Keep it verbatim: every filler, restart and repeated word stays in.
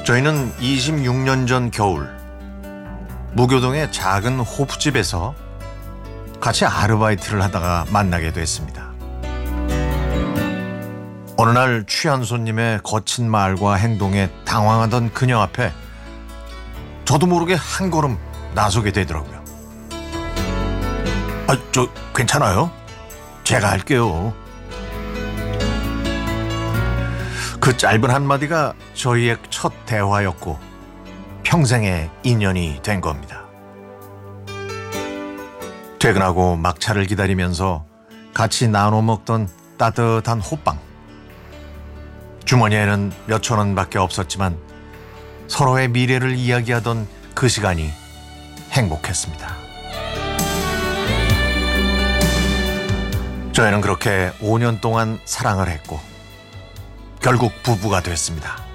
저희는 이십육 년 전 겨울 무교동의 작은 호프집에서 같이 아르바이트를 하다가 만나게 됐습니다. 어느 날 취한 손님의 거친 말과 행동에 당황하던 그녀 앞에 저도 모르게 한 걸음 나서게 되더라고요. 아, 저 괜찮아요? 제가 할게요. 그 짧은 한마디가 저희의 첫 대화였고 평생의 인연이 된 겁니다. 퇴근하고 막차를 기다리면서 같이 나눠 먹던 따뜻한 호빵. 주머니에는 몇천 원밖에 없었지만 서로의 미래를 이야기하던 그 시간이 행복했습니다. 저희는 그렇게 오 년 동안 사랑을 했고 결국 부부가 됐습니다.